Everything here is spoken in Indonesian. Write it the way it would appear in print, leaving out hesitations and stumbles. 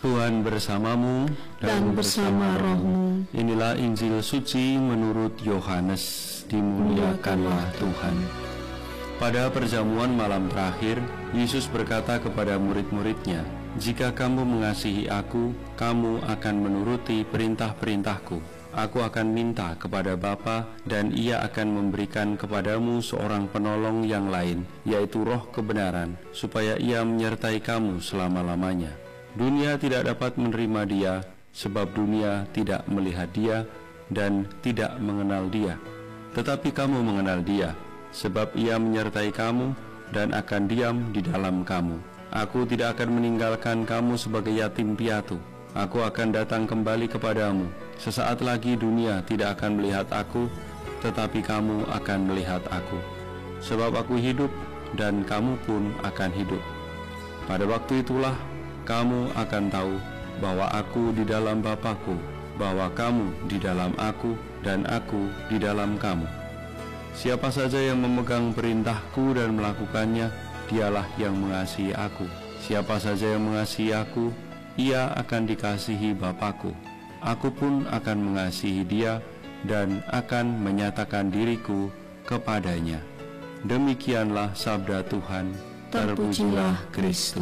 Tuhan bersamamu dan bersama rohmu. Inilah Injil suci menurut Yohanes. Dimuliakanlah Tuhan. Pada perjamuan malam terakhir, Yesus berkata kepada murid-muridnya, "Jika kamu mengasihi aku, kamu akan menuruti perintah-perintahku. Aku akan minta kepada Bapa, dan Ia akan memberikan kepadamu seorang penolong yang lain, yaitu Roh kebenaran, supaya Ia menyertai kamu selama-lamanya. Dunia tidak dapat menerima Dia, sebab dunia tidak melihat Dia dan tidak mengenal Dia. Tetapi kamu mengenal Dia, sebab Ia menyertai kamu dan akan diam di dalam kamu. Aku tidak akan meninggalkan kamu sebagai yatim piatu. Aku akan datang kembali kepadamu. Sesaat lagi dunia tidak akan melihat aku, tetapi kamu akan melihat aku. Sebab aku hidup dan kamu pun akan hidup. Pada waktu itulah kamu akan tahu bahwa aku di dalam Bapa-Ku, bahwa kamu di dalam aku, dan aku di dalam kamu. Siapa saja yang memegang perintahku dan melakukannya, dialah yang mengasihi aku. Siapa saja yang mengasihi aku, ia akan dikasihi Bapa-Ku. Aku pun akan mengasihi dia dan akan menyatakan diriku kepadanya." Demikianlah sabda Tuhan. Terpujilah Kristus.